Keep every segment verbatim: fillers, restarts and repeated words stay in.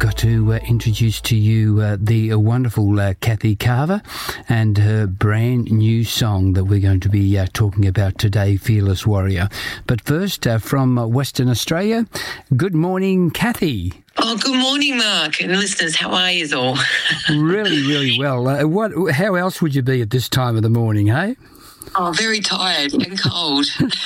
got to uh, introduce to you uh, the uh, wonderful uh, Kathy Carver and her brand new song that we're going to be uh, talking about today, Fearless Warrior. But first, uh, from uh, Western Australia, good morning, Kathy. Oh, good morning, Mark, and listeners. How are you all? Really, really well. Uh, what? How else would you be at this time of the morning, hey? Oh, very tired and cold.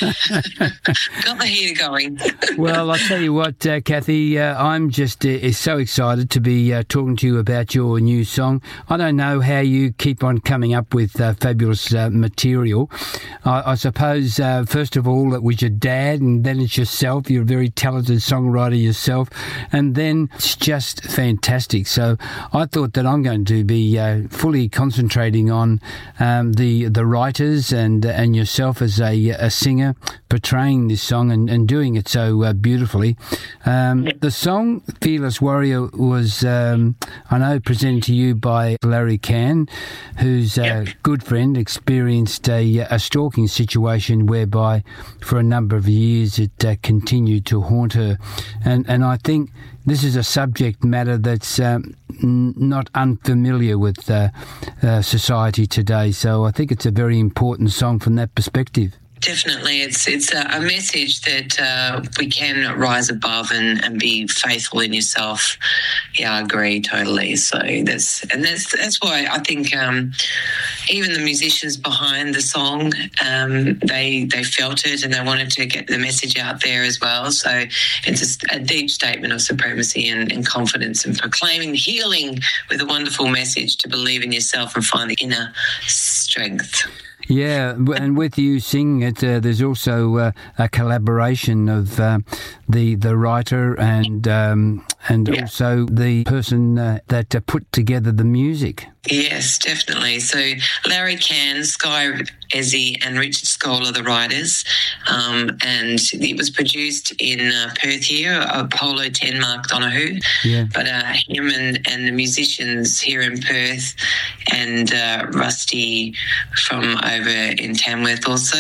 Got the heater going. Well, I'll tell you what, uh, Kathy, uh, I'm just uh, so excited to be uh, talking to you about your new song. I don't know how you keep on coming up with uh, fabulous uh, material. I, I suppose, uh, first of all, it was your dad, and then it's yourself. You're a very talented songwriter yourself, and then it's just fantastic. So I thought that I'm going to be uh, fully concentrating on um, the the writers and and yourself as a, a singer portraying this song and, and doing it so uh, beautifully. Um, the song Fearless Warrior was, um, I know, presented to you by Larry Cann, who's a good friend, experienced a, a stalking situation whereby for a number of years it uh, continued to haunt her. And, and I think this is a subject matter that's um, n- not unfamiliar with uh, uh, society today. So I think it's a very important song from that perspective. Definitely. It's it's a, a message that uh, we can rise above and, and be faithful in yourself. Yeah, I agree totally. So that's and that's that's why I think um, even the musicians behind the song, um, they they felt it and they wanted to get the message out there as well. So it's a, a deep statement of supremacy and, and confidence and proclaiming healing with a wonderful message to believe in yourself and find the inner strength. Yeah, and with you singing it, uh, there's also uh, a collaboration of uh, the the writer and um, and yeah. also the person uh, that uh, put together the music. Yes, definitely. So Larry Cann, Sky Ezzy and Richard Skoll are the writers, um, and it was produced in uh, Perth here, Apollo ten, Mark Donoghue. Yeah. But uh, him and, and the musicians here in Perth and uh, Rusty from over in Tamworth also,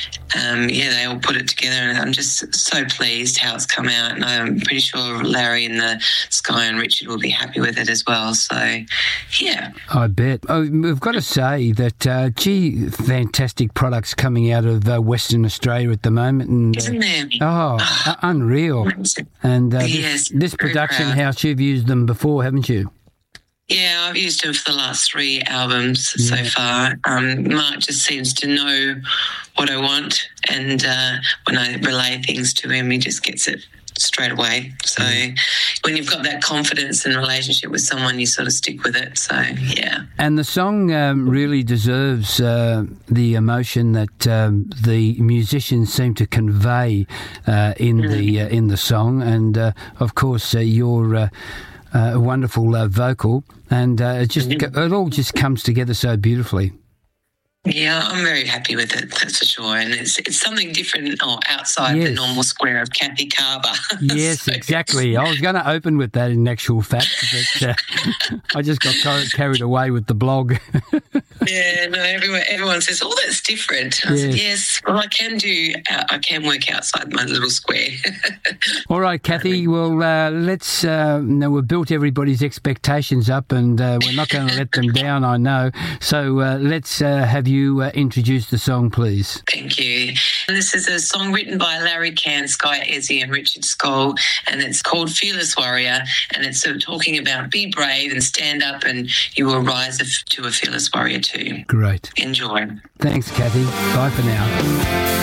um, yeah, they all put it together, and I'm just so pleased how it's come out, and I'm pretty sure Larry and the Sky and Richard will be happy with it as well. So, yeah. I bet. Oh, we've got to say that, uh, gee, fantastic products coming out of uh, Western Australia at the moment. And, uh, Isn't there? Oh, uh, unreal. And uh, yes, this, this production proud. house, you've used them before, haven't you? Yeah, I've used him for the last three albums yeah. so far. Um, Mark just seems to know what I want, and uh, when I relay things to him, he just gets it straight away. So when you've got that confidence and relationship with someone, you sort of stick with it. So, yeah. And the song um, really deserves uh, the emotion that um, the musicians seem to convey uh, in mm. the uh, in the song. And, uh, of course, uh, your uh, uh, wonderful uh, vocal. And uh, it just mm. it all just comes together so beautifully. Yeah, I'm very happy with it, that's for sure. And it's it's something different or outside yes. the normal square of Kathy Carver. Yes, so. Exactly. I was going to open with that in actual fact, but uh, I just got carried away with the blog. Yeah, no, everyone, everyone says, oh, that's different. I yes. said, yes, well, I can do, uh, I can work outside my little square. All right, Kathy, well, uh, let's, uh, now we've built everybody's expectations up and uh, we're not going to let them down, I know. So uh, let's uh, have you uh, introduce the song, please. Thank you. And this is a song written by Larry Cann, Sky Ezzy and Richard Skoll, and it's called Fearless Warrior, and it's sort of talking about be brave and stand up and you will rise to a fearless warrior too. Great. Enjoy. Thanks, Kathy. Bye for now.